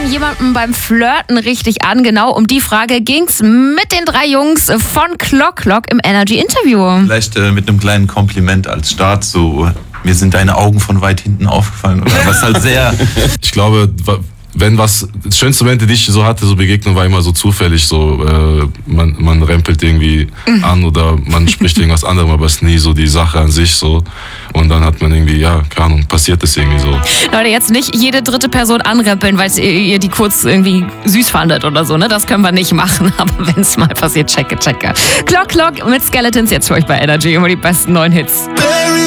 man jemanden beim Flirten richtig an? Genau um die Frage ging's mit den 3 Jungs von Clock Clock im Energy-Interview. Vielleicht mit einem kleinen Kompliment als Start, so, mir sind deine Augen von weit hinten aufgefallen. Oder was halt sehr... Ich glaube, wenn das schönste Momente, die ich so hatte, so Begegnung, war immer so zufällig, so man rempelt irgendwie an oder man spricht irgendwas anderem, aber es ist nie so die Sache an sich so. Und dann hat man irgendwie, ja, keine Ahnung, passiert es irgendwie so. Leute, jetzt nicht jede dritte Person anrempeln, weil ihr die kurz irgendwie süß fandet oder so, ne? Das können wir nicht machen, aber wenn es mal passiert, checke. Clock Clock mit Skeletons jetzt für euch bei Energy, immer die besten neuen Hits.